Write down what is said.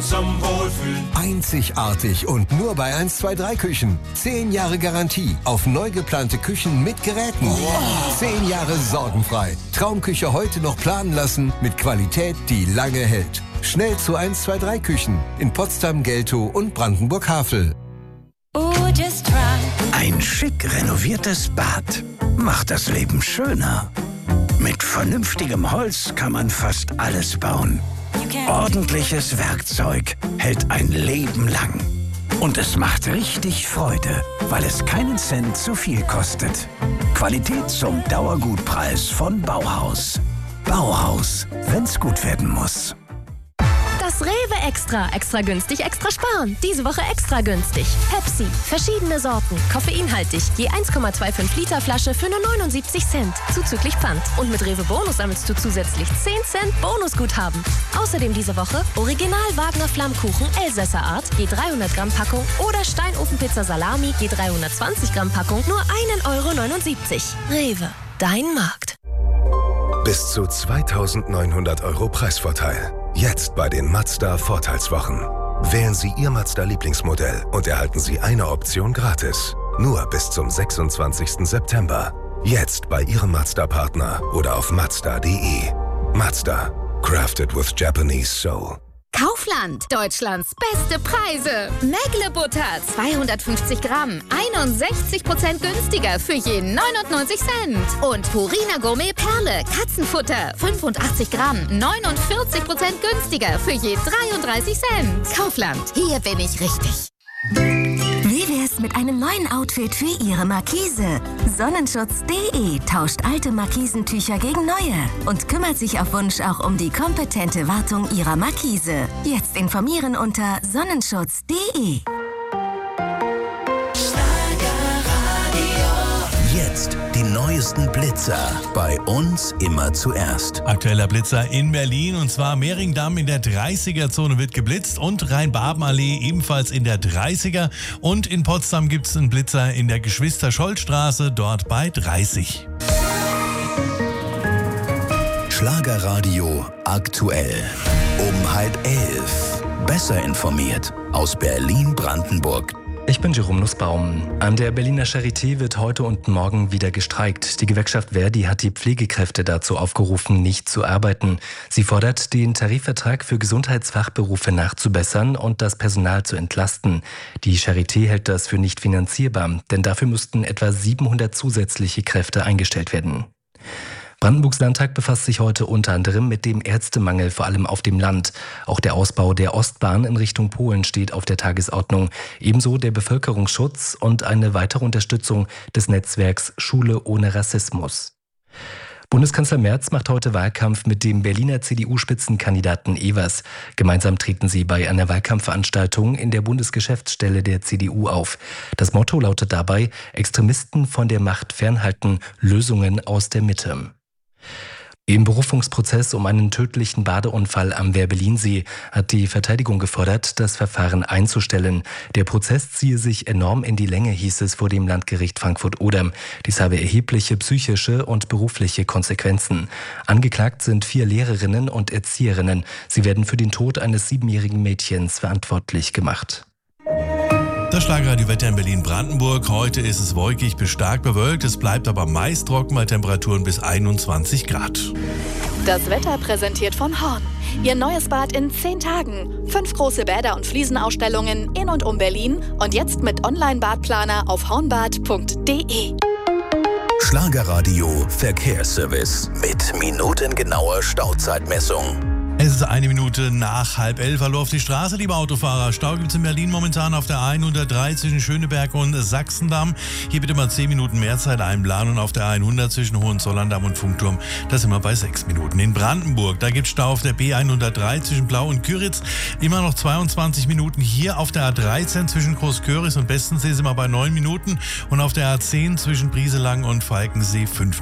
zum Wohlfühlen. Einzigartig und nur bei 123 Küchen. 10 Jahre Garantie auf neu geplante Küchen mit Geräten. 10 Jahre sorgenfrei. Traumküche heute noch planen lassen mit Qualität, die lange hält. Schnell zu 123 Küchen in Potsdam, Geltow und Brandenburg-Havel. Ein schick renoviertes Bad macht das Leben schöner. Mit vernünftigem Holz kann man fast alles bauen. Ordentliches Werkzeug hält ein Leben lang. Und es macht richtig Freude, weil es keinen Cent zu viel kostet. Qualität zum Dauergutpreis von Bauhaus. Bauhaus, wenn's gut werden muss. Das Rewe Extra. Extra günstig, extra sparen. Diese Woche extra günstig. Pepsi. Verschiedene Sorten. Koffeinhaltig. Je 1,25 Liter Flasche für nur 79 Cent. Zuzüglich Pfand. Und mit Rewe Bonus sammelst du zusätzlich 10 Cent Bonusguthaben. Außerdem diese Woche Original Wagner Flammkuchen Elsässer Art. Je 300 Gramm Packung. Oder Steinofenpizza Salami. Je 320 Gramm Packung. Nur 1,79 €. Rewe. Dein Markt. Bis zu 2.900 € Preisvorteil. Jetzt bei den Mazda-Vorteilswochen. Wählen Sie Ihr Mazda-Lieblingsmodell und erhalten Sie eine Option gratis. Nur bis zum 26. September. Jetzt bei Ihrem Mazda-Partner oder auf Mazda.de. Mazda. Crafted with Japanese Soul. Kaufland. Deutschlands beste Preise. Mägle-Butter 250 Gramm. 61% günstiger für je 99 Cent. Und Purina Gourmet Perle. Katzenfutter. 85 Gramm. 49% günstiger für je 33 Cent. Kaufland. Hier bin ich richtig. Wie wär's mit einem neuen Outfit für Ihre Markise? Sonnenschutz.de tauscht alte Markisentücher gegen neue und kümmert sich auf Wunsch auch um die kompetente Wartung Ihrer Markise. Jetzt informieren unter Sonnenschutz.de. Jetzt die neuesten Blitzer. Bei uns immer zuerst. Aktueller Blitzer in Berlin, und zwar Mehringdamm in der 30er-Zone wird geblitzt und Rhein-Baben-Allee ebenfalls in der 30er. Und in Potsdam gibt es einen Blitzer in der Geschwister-Scholl-Straße, dort bei 30. Schlagerradio aktuell. Um 10:30. Besser informiert aus Berlin-Brandenburg. Ich bin Jerome Nussbaum. An der Berliner Charité wird heute und morgen wieder gestreikt. Die Gewerkschaft Verdi hat die Pflegekräfte dazu aufgerufen, nicht zu arbeiten. Sie fordert, den Tarifvertrag für Gesundheitsfachberufe nachzubessern und das Personal zu entlasten. Die Charité hält das für nicht finanzierbar, denn dafür müssten etwa 700 zusätzliche Kräfte eingestellt werden. Brandenburgs Landtag befasst sich heute unter anderem mit dem Ärztemangel, vor allem auf dem Land. Auch der Ausbau der Ostbahn in Richtung Polen steht auf der Tagesordnung. Ebenso der Bevölkerungsschutz und eine weitere Unterstützung des Netzwerks Schule ohne Rassismus. Bundeskanzler Merz macht heute Wahlkampf mit dem Berliner CDU-Spitzenkandidaten Evers. Gemeinsam treten sie bei einer Wahlkampfveranstaltung in der Bundesgeschäftsstelle der CDU auf. Das Motto lautet dabei: Extremisten von der Macht fernhalten, Lösungen aus der Mitte. Im Berufungsprozess um einen tödlichen Badeunfall am Werbellinsee hat die Verteidigung gefordert, das Verfahren einzustellen. Der Prozess ziehe sich enorm in die Länge, hieß es vor dem Landgericht Frankfurt-Oder. Dies habe erhebliche psychische und berufliche Konsequenzen. Angeklagt sind 4 Lehrerinnen und Erzieherinnen. Sie werden für den Tod eines 7-jährigen Mädchens verantwortlich gemacht. Das Schlagerradio-Wetter in Berlin-Brandenburg. Heute ist es wolkig bis stark bewölkt. Es bleibt aber meist trocken bei Temperaturen bis 21 Grad. Das Wetter präsentiert von Horn. Ihr neues Bad in 10 Tagen. 5 große Bäder und Fliesenausstellungen in und um Berlin. Und jetzt mit Online-Badplaner auf hornbad.de. Schlagerradio Verkehrsservice mit minutengenauer Stauzeitmessung. Es ist 1 Minute nach 10:30. Hallo auf die Straße, liebe Autofahrer. Stau gibt es in Berlin momentan auf der 103 zwischen Schöneberg und Sachsendamm. Hier bitte mal 10 Minuten mehr Zeit einplanen. Und auf der 100 zwischen Hohenzollern-Damm und Funkturm, da sind wir bei 6 Minuten. In Brandenburg, da gibt es Stau auf der B103 zwischen Blau und Küritz. Immer noch 22 Minuten. Hier auf der A13 zwischen Großköris und Bestensee sind wir bei 9 Minuten. Und auf der A10 zwischen Brieselang und Falkensee 5